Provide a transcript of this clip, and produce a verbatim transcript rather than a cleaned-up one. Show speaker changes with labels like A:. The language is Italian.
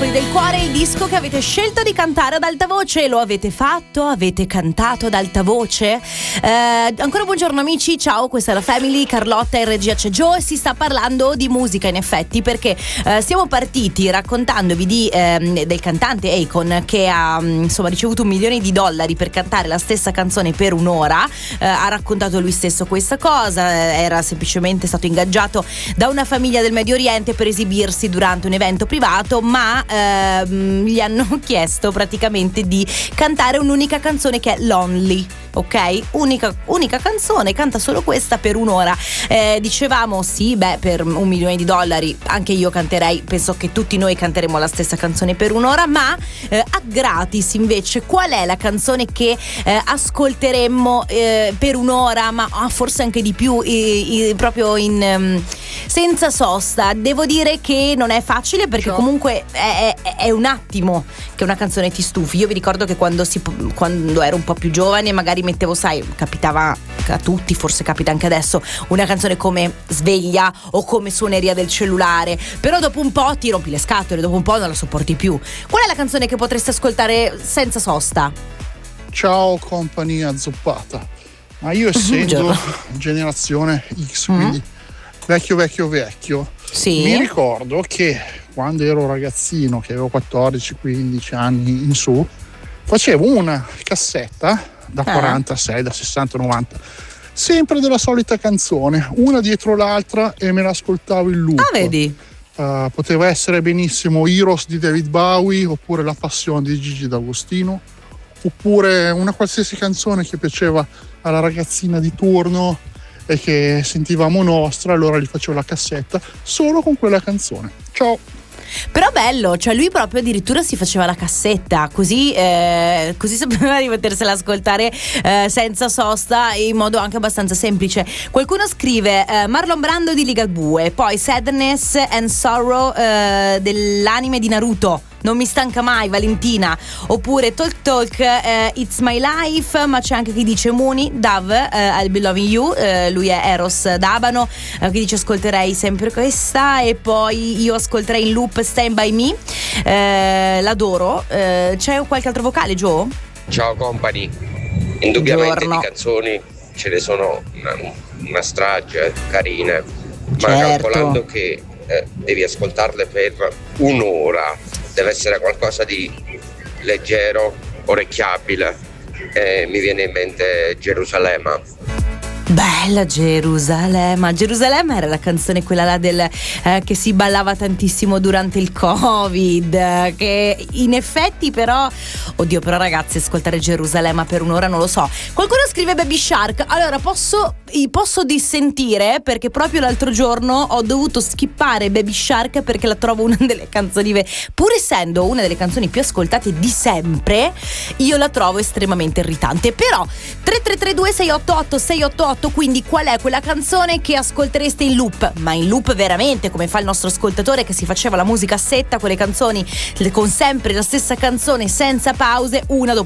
A: Miracoli del Cuore, il disco che avete scelto di cantare ad alta voce. Lo avete fatto? Avete cantato ad alta voce? Eh, ancora buongiorno amici, ciao, questa è la Family, Carlotta in regia c'è Joe e si sta parlando di musica in effetti, perché eh, siamo partiti raccontandovi di, eh, del cantante Akon che ha insomma ricevuto un milione di dollari per cantare la stessa canzone per un'ora. Eh, ha raccontato lui stesso questa cosa, era semplicemente stato ingaggiato da una famiglia del Medio Oriente per esibirsi durante un evento privato, ma ehm, gli hanno chiesto praticamente di cantare un'unica canzone che è Lonely, ok? Unica, unica canzone, canta solo questa per un'ora. Eh, dicevamo sì, beh, per un milione di dollari anche io canterei, penso che tutti noi canteremo la stessa canzone per un'ora, ma eh, a gratis invece qual è la canzone che eh, ascolteremmo eh, per un'ora, ma ah, forse anche di più, i, i, proprio in um, senza sosta? Devo dire che non è facile, perché
B: Ciao.
A: comunque è, è, è un attimo che una canzone ti stufi. Io vi ricordo che quando, si, quando ero un po' più giovane magari mettevo, sai, capitava a tutti, forse capita anche adesso, una canzone come Sveglia o come Suoneria del cellulare, però dopo un po' ti rompi le scatole, dopo un po' non la sopporti più. Qual è la canzone che potresti ascoltare senza sosta?
B: Ciao compagnia zoppata. Ma io essendo
A: Buongiorno.
B: generazione X,
A: Mm.
B: quindi vecchio vecchio vecchio,
A: Sì.
B: mi ricordo che quando ero ragazzino, che avevo quattordici quindici anni in su, facevo una cassetta da
A: Ah.
B: quarantasei, da sessanta novanta, sempre della solita canzone, una dietro l'altra, e me l'ascoltavo in loop.
A: Ah, vedi?
B: Uh, poteva essere benissimo Heroes di David Bowie, oppure La Passione di Gigi D'Agostino, oppure una qualsiasi canzone che piaceva alla ragazzina di turno e che sentivamo nostra, allora gli facevo la cassetta solo con quella canzone. Ciao!
A: Però bello, cioè lui proprio addirittura si faceva la cassetta, così, eh, così sapeva di potersela ascoltare eh, senza sosta, in modo anche abbastanza semplice. Qualcuno scrive eh, Marlon Brando di Ligabue, poi Sadness and Sorrow eh, dell'anime di Naruto, Non mi stanca mai, Valentina. Oppure Talk Talk, eh, It's My Life, ma c'è anche chi dice Mooney, Dove, eh, I'll Be Loving You, eh, lui è Eros D'Abano, eh, chi dice ascolterei sempre questa, e poi io ascolterei in loop Stand By Me, eh, l'adoro. Eh, c'è qualche altro vocale, Joe?
C: Ciao company, indubbiamente
A: Buongiorno.
C: di canzoni ce ne sono una, una strage carine, ma
A: Certo.
C: calcolando che eh, devi ascoltarle per un'ora, deve essere qualcosa di leggero, orecchiabile, e mi viene in mente Gerusalemme.
A: Bella Gerusalemme. Gerusalemme era la canzone quella là del eh, che si ballava tantissimo durante il Covid, eh, che in effetti però, oddio, però ragazzi, ascoltare Gerusalemme per un'ora non lo so. Qualcuno scrive Baby Shark. Allora posso posso dissentire, perché proprio l'altro giorno ho dovuto skippare Baby Shark perché la trovo una delle canzoni, pur essendo una delle canzoni più ascoltate di sempre, io la trovo estremamente irritante. Però tre tre tre due sei otto otto sei otto otto, quindi qual è quella canzone che ascoltereste in loop? Ma in loop veramente, come fa il nostro ascoltatore che si faceva la musicassetta, quelle canzoni con sempre la stessa canzone senza pause, una dopo